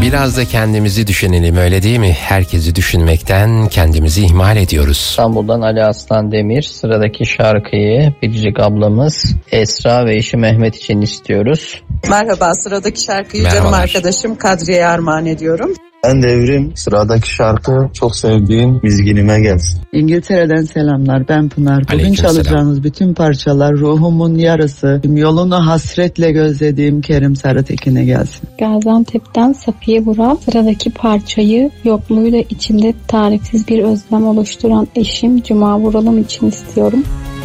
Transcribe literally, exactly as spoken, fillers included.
Biraz da kendimizi düşünelim, öyle değil mi? Herkesi düşünmekten kendimizi ihmal ediyoruz. İstanbul'dan Ali Aslan Demir. Sıradaki şarkıyı Biricik ablamız Esra ve eşi Mehmet için istiyoruz. Merhaba, sıradaki şarkıyı Merhabalar. canım arkadaşım Kadriye'ye armağan ediyorum. Ben Devrim. Sıradaki şarkı çok sevdiğim Mizginime gelsin. İngiltere'den selamlar. Ben Pınar. Bugün Aleykümselam. çalacağınız bütün parçalar ruhumun yarısı, yolunu hasretle gözlediğim Kerim Sarıtekin'e gelsin. Gaziantep'ten Safiye Vural. Sıradaki parçayı yokluğuyla içimde tarifsiz bir özlem oluşturan eşim Cuma Vural'ım için istiyorum.